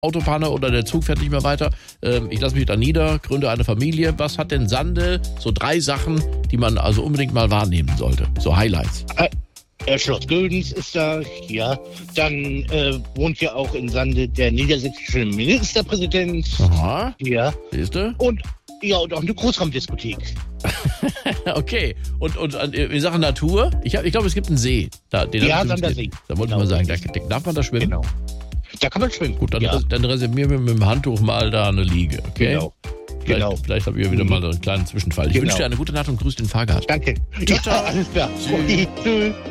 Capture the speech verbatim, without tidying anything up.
Autopanne oder der Zug fährt nicht mehr weiter. Ähm, ich lasse mich da nieder, gründe eine Familie. Was hat denn Sande? So drei Sachen, die man also unbedingt mal wahrnehmen sollte. So Highlights. Äh, Schloss Gödens ist da, ja. Dann äh, wohnt ja auch in Sande der niedersächsische Ministerpräsident. Aha. Ja. Siehst du? Und, ja, und auch eine Großraumdiskothek. Okay. Und, und in Sachen Natur? Ich, hab, ich glaube, es gibt einen See. Da, den Ja, hab ich Sandersee. Da wollte Genau. ich mal sagen, da, darf man da schwimmen? Genau. Da kann man schwimmen. Gut, dann, ja. dann reservieren wir mit dem Handtuch mal da eine Liege, okay? Genau. Vielleicht, Genau. vielleicht habe ich ja wieder mal einen kleinen Zwischenfall. Ich Genau. wünsche dir eine gute Nacht und grüß den Fahrgast. Danke. Ciao, Ja, ciao. alles klar. Tschüss. Okay, tschüss.